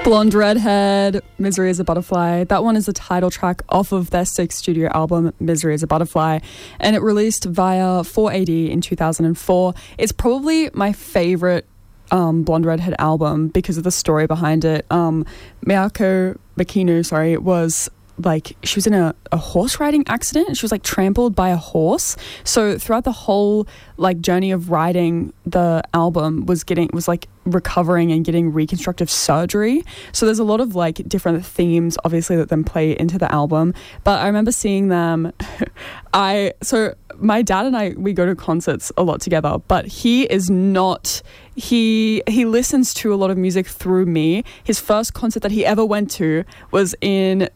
Blonde Redhead, Misery is a Butterfly. That one is the title track off of their 6th studio album, Misery is a Butterfly, and it released via 4AD in 2004. It's probably my favourite Blonde Redhead album because of the story behind it. Miyako Makino, was like, she was in a horse riding accident. She was like trampled by a horse. So throughout the whole like journey of writing the album was like recovering and getting reconstructive surgery. So there's a lot of like different themes obviously that then play into the album. But I remember seeing them. So my dad and I, we go to concerts a lot together, but he listens to a lot of music through me. His first concert that he ever went to was in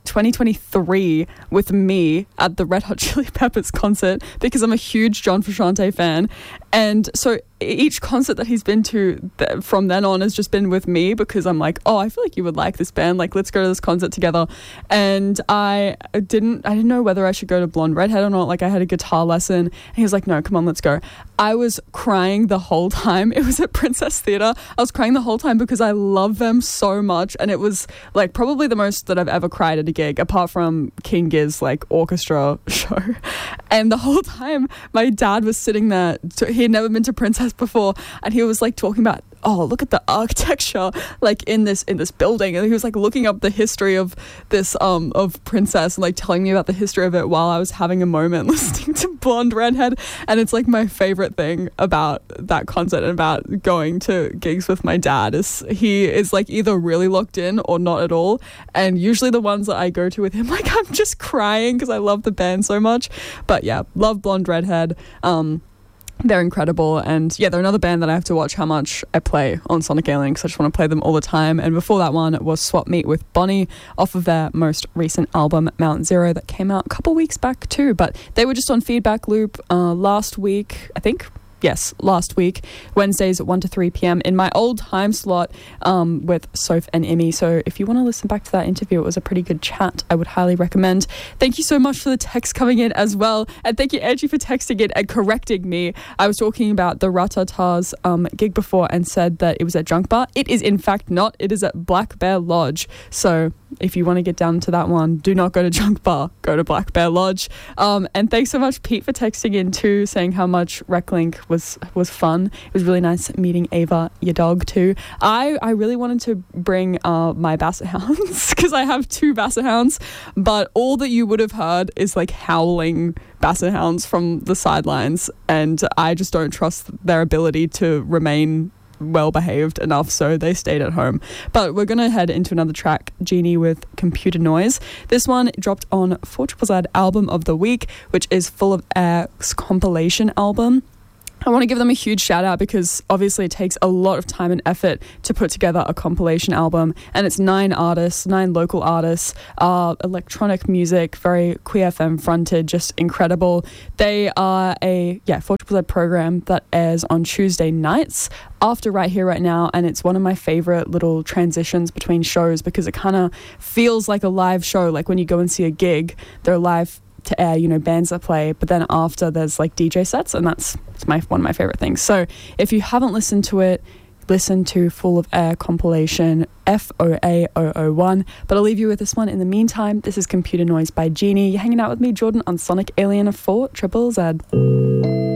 2023 with me at the Red Hot Chili Peppers concert because I'm a huge John Frusciante fan. And so each concert that he's been to from then on has just been with me because I'm like, oh, I feel like you would like this band. Like, let's go to this concert together. And I didn't know whether I should go to Blonde Redhead or not. Like, I had a guitar lesson and he was like, no, come on, let's go. I was crying the whole time. It was at Princess Theatre. I was crying the whole time because I love them so much. And it was like probably the most that I've ever cried at a gig apart from King Giz like orchestra show. And the whole time my dad was sitting there. He had never been to Princess before, and he was like talking about, oh, look at the architecture like in this building, and he was like looking up the history of this of Princess and like telling me about the history of it while I was having a moment listening to Blonde Redhead. And it's like my favorite thing about that concert and about going to gigs with my dad is he is like either really locked in or not at all, and usually the ones that I go to with him, like I'm just crying because I love the band so much. But yeah, love Blonde Redhead. They're incredible, and yeah, they're another band that I have to watch how much I play on Sonic Alien because I just want to play them all the time. And before that one was Swap Meet with Bonnie off of their most recent album Mount Zero that came out a couple weeks back too, but they were just on Feedback Loop last week, I think. Yes, last week, Wednesdays at 1 to 3 p.m. in my old time slot with Soph and Emmy. So if you want to listen back to that interview, it was a pretty good chat. I would highly recommend. Thank you so much for the text coming in as well. And thank you, Angie, for texting it and correcting me. I was talking about the Ratatas gig before and said that it was at Junk Bar. It is in fact not. It is at Black Bear Lodge. So if you want to get down to that one, do not go to Junk Bar, go to Black Bear Lodge. And thanks so much, Pete, for texting in too, saying how much RecLink was fun. It was really nice meeting Ava, your dog, too. I really wanted to bring my Basset Hounds because I have 2 Basset Hounds, but all that you would have heard is like howling Basset Hounds from the sidelines, and I just don't trust their ability to remain well behaved enough, so they stayed at home. But we're gonna head into another track, Genie with Computer Noise. This one dropped on 4ZZZ Album of the Week, which is Full of Air's compilation album. I want to give them a huge shout out because obviously it takes a lot of time and effort to put together a compilation album, and it's 9 local artists, electronic music, very Queer FM fronted, just incredible. They are a 4ZZZ program that airs on Tuesday nights after Right Here Right Now, and it's one of my favorite little transitions between shows because it kind of feels like a live show, like when you go and see a gig, they're live to air, bands that play, but then after there's like DJ sets, and that's one of my favorite things. So if you haven't listened to it, listen to Full of Air compilation FOA001, but I'll leave you with this one in the meantime. This is Computer Noise by Genie. You're hanging out with me, Jordan, on Sonic Alien 4ZZZ.